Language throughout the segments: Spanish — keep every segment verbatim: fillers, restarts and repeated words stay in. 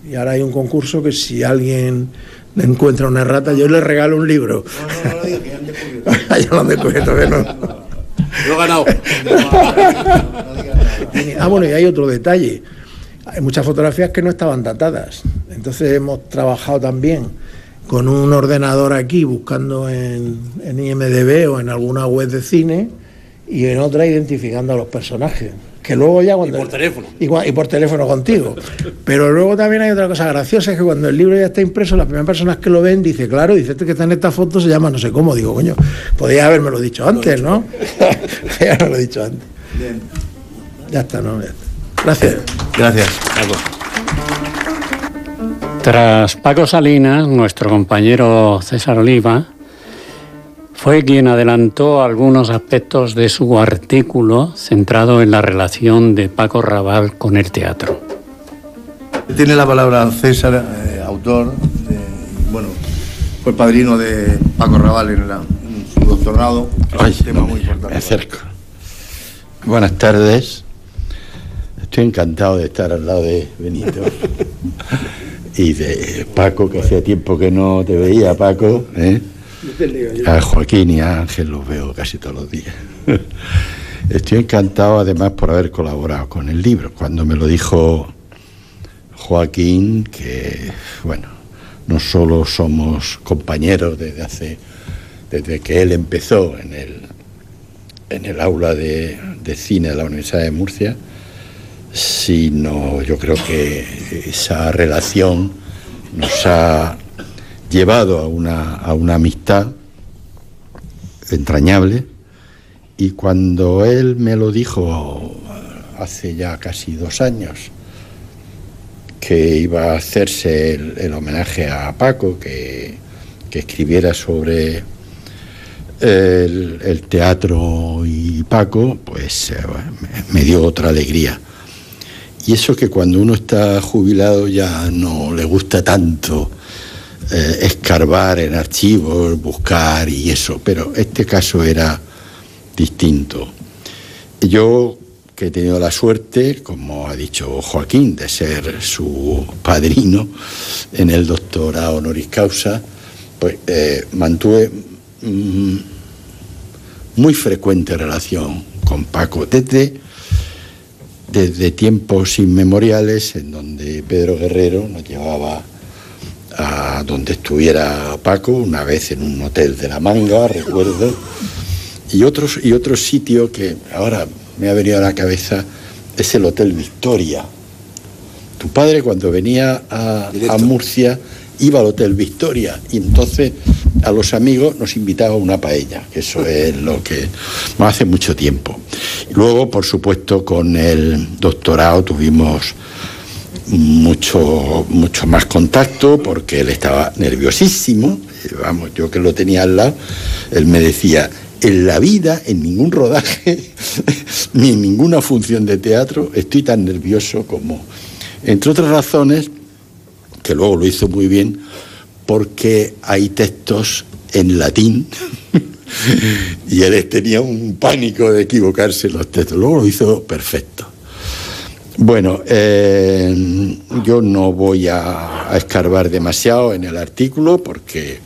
Y ahora hay un concurso que si alguien encuentra una errata, yo le regalo un libro. No, no, no, digo que ya han descubierto. Ya lo han descubierto, que no. Lo he ganado. Ah, bueno, y hay otro detalle. Hay muchas fotografías que no estaban datadas. Entonces hemos trabajado también con un ordenador aquí, buscando en, en I M D B o en alguna web de cine, y en otra identificando a los personajes. Que luego ya cuando... Y por teléfono. Y, y por teléfono contigo. Pero luego también hay otra cosa graciosa, es que cuando el libro ya está impreso, las primeras personas que lo ven, dice, claro, dice, este que está en esta foto se llama no sé cómo. Digo, coño, podía haberme lo dicho antes, ¿no? Ya me lo he dicho antes. Bien. Ya está, ¿no? Ya está. Gracias. Gracias, Paco. Tras Paco Salinas, nuestro compañero César Oliva fue quien adelantó algunos aspectos de su artículo centrado en la relación de Paco Raval con el teatro. Tiene la palabra César, eh, autor, de, bueno, fue padrino de Paco Raval en, la, en su doctorado, que Ay, es un tema no, muy importante. Me acerco. Buenas tardes. Estoy encantado de estar al lado de Benito y de Paco, que hacía tiempo que no te veía, Paco, ¿eh? A Joaquín y a Ángel los veo casi todos los días. Estoy encantado además por haber colaborado con el libro. Cuando me lo dijo Joaquín, que bueno, no solo somos compañeros desde hace, desde que él empezó en el, en el aula de, de cine de la Universidad de Murcia, sino yo creo que esa relación nos ha llevado a una, a una amistad entrañable, y cuando él me lo dijo hace ya casi dos años que iba a hacerse el, el homenaje a Paco, que, que escribiera sobre el, el teatro y Paco, pues eh, me, me dio otra alegría. Y eso que cuando uno está jubilado ya no le gusta tanto eh, escarbar en archivos, buscar y eso, pero este caso era distinto. Yo, que he tenido la suerte, como ha dicho Joaquín, de ser su padrino en el doctorado honoris causa, pues eh, mantuve mm, muy frecuente relación con Paco desde desde tiempos inmemoriales, en donde Pedro Guerrero nos llevaba a donde estuviera Paco, una vez en un hotel de La Manga, recuerdo, y otros y otro sitio que ahora me ha venido a la cabeza es el Hotel Victoria. Tu padre, cuando venía a, a Murcia, iba al Hotel Victoria, y entonces a los amigos nos invitaba a una paella, que eso es lo que no hace mucho tiempo. Y luego, por supuesto, con el doctorado tuvimos mucho, mucho más contacto, porque él estaba nerviosísimo. Vamos, yo que lo tenía al lado, él me decía, en la vida, en ningún rodaje, ni en ninguna función de teatro, estoy tan nervioso como... Entre otras razones, que luego lo hizo muy bien, porque hay textos en latín y él tenía un pánico de equivocarse en los textos. Luego lo hizo perfecto. Bueno, eh, yo no voy a, a escarbar demasiado en el artículo porque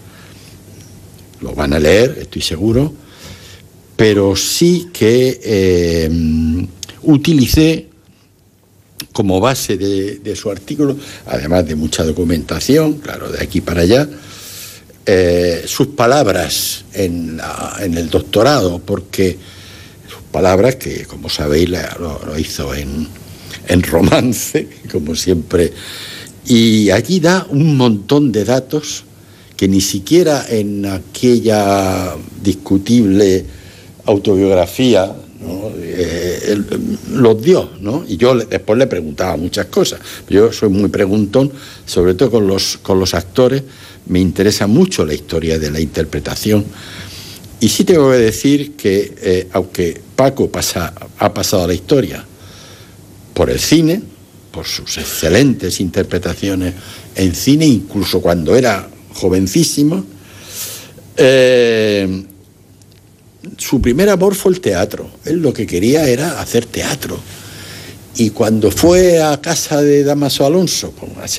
lo van a leer, estoy seguro, pero sí que eh, utilicé como base de, de su artículo, además de mucha documentación, claro, de aquí para allá, eh, sus palabras en, la, en el doctorado, porque sus palabras, que como sabéis la, lo, lo hizo en, en romance, como siempre, y allí da un montón de datos que ni siquiera en aquella discutible autobiografía, ¿no? Eh, él, los dio, ¿no? Y yo le, después le preguntaba muchas cosas. Yo soy muy preguntón, sobre todo con los, con los actores, me interesa mucho la historia de la interpretación. Y sí tengo que decir que, eh, aunque Paco pasa, ha pasado a la historia por el cine, por sus excelentes interpretaciones en cine, incluso cuando era jovencísimo, eh, su primer amor fue el teatro. Él lo que quería era hacer teatro. Y cuando fue a casa de Dámaso Alonso, con una